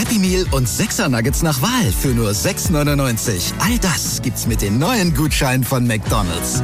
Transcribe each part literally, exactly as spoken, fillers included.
Happy Meal und sechser Nuggets nach Wahl für nur sechs neunundneunzig. All das gibt's mit den neuen Gutscheinen von McDonald's.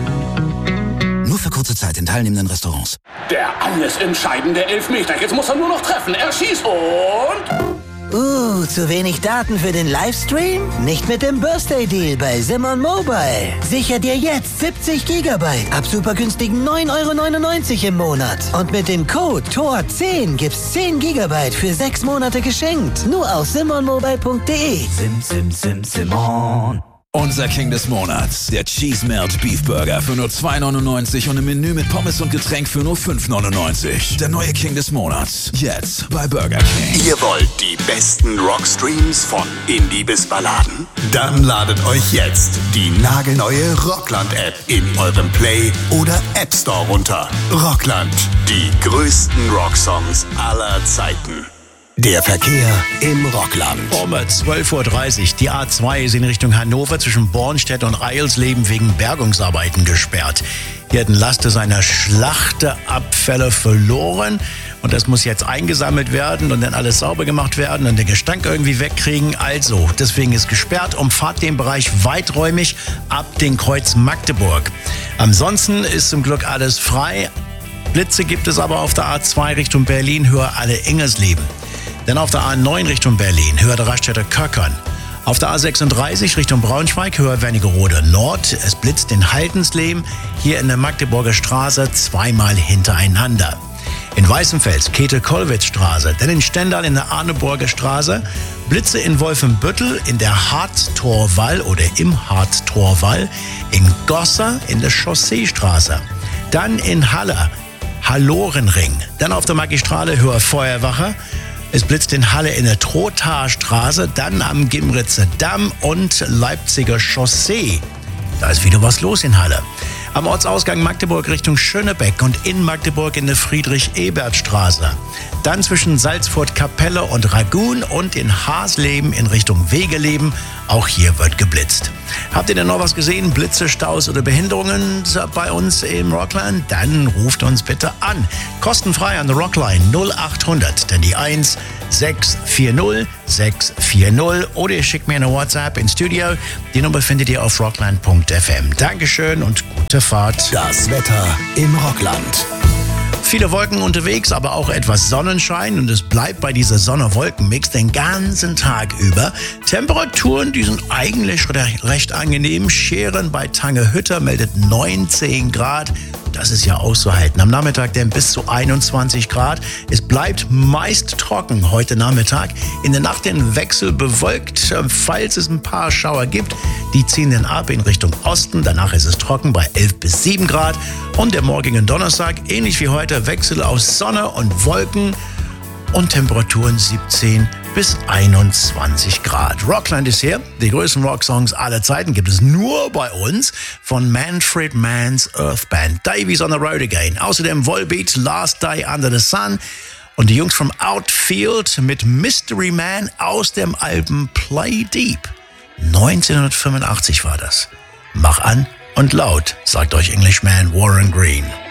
Nur für kurze Zeit in teilnehmenden Restaurants. Der alles entscheidende Elfmeter. Jetzt muss er nur noch treffen. Er schießt und... Uh, zu wenig Daten für den Livestream? Nicht mit dem Birthday Deal bei Simon Mobile. Sicher dir jetzt siebzig Gigabyte ab super günstigen neun Euro neunundneunzig im Monat. Und mit dem Code T O R zehn gibt's zehn Gigabyte für sechs Monate geschenkt. Nur auf simon mobile punkt de. Sim, sim, sim, Simon. Unser King des Monats, der Cheese Melt Beef Burger für nur zwei neunundneunzig und ein Menü mit Pommes und Getränk für nur fünf neunundneunzig. Der neue King des Monats, jetzt bei Burger King. Ihr wollt die besten Rockstreams von Indie bis Balladen? Dann ladet euch jetzt die nagelneue Rockland-App in eurem Play- oder App Store runter. Rockland, die größten Rocksongs aller Zeiten. Der Verkehr im Rockland. Um zwölf Uhr dreißig. Die A zwei ist in Richtung Hannover zwischen Bornstedt und Eilsleben wegen Bergungsarbeiten gesperrt. Hier hat ein Laster seiner Schlachteabfälle verloren. Und das muss jetzt eingesammelt werden und dann alles sauber gemacht werden und den Gestank irgendwie wegkriegen. Also, deswegen ist gesperrt. Umfahrt den Bereich weiträumig ab dem Kreuz Magdeburg. Ansonsten ist zum Glück alles frei. Blitze gibt es aber auf der A zwei Richtung Berlin, höher alle Ingersleben. Dann auf der A neun Richtung Berlin, höher der Raststätte Köckern. Auf der A sechsunddreißig Richtung Braunschweig, höher Wernigerode Nord. Es blitzt in Haltensleben, hier in der Magdeburger Straße zweimal hintereinander. In Weißenfels, Käthe-Kollwitz-Straße. Dann in Stendal in der Arneburger Straße. Blitze in Wolfenbüttel, in der Harttorwall oder im Harttorwall. In Gosser in der Chausseestraße. Dann in Halle, Hallorenring. Dann auf der Magistrale höher Feuerwache. Es blitzt in Halle in der Trothaarstraße, dann am Gimritzer Damm und Leipziger Chaussee. Da ist wieder was los in Halle. Am Ortsausgang Magdeburg Richtung Schönebeck und in Magdeburg in der Friedrich-Ebert-Straße. Dann zwischen Salzfurt-Kapelle und Ragun und in Hasleben in Richtung Wegeleben. Auch hier wird geblitzt. Habt ihr denn noch was gesehen? Blitze, Staus oder Behinderungen bei uns im Rockland? Dann ruft uns bitte an. Kostenfrei an der Rockline null acht hundert, dann die eins sechs vier null sechs vier null oder ihr schickt mir eine WhatsApp ins Studio. Die Nummer findet ihr auf rockland punkt f m. Dankeschön und gute Fahrt. Das Wetter im Rockland. Viele Wolken unterwegs, aber auch etwas Sonnenschein und es bleibt bei dieser Sonne-Wolken-Mix den ganzen Tag über. Temperaturen, die sind eigentlich recht angenehm. Scheren bei Tangehütter meldet neunzehn Grad. Das ist ja auszuhalten. Am Nachmittag dann bis zu einundzwanzig Grad. Es bleibt meist trocken heute Nachmittag. In der Nacht dann wechselbewölkt, falls es ein paar Schauer gibt. Die ziehen dann ab in Richtung Osten. Danach ist es trocken bei elf bis sieben Grad. Und der morgige Donnerstag, ähnlich wie heute, Wechsel aus Sonne und Wolken und Temperaturen siebzehn bis einundzwanzig Grad. Rockland ist hier. Die größten Rocksongs aller Zeiten gibt es nur bei uns von Manfred Mann's Earth Band. Davies on the Road Again. Außerdem Volbeat, Last Day Under the Sun. Und die Jungs vom Outfield mit Mystery Man aus dem Album Play Deep. neunzehnhundertfünfundachtzig war das. Mach an und laut, sagt euch Englishman Warren Green.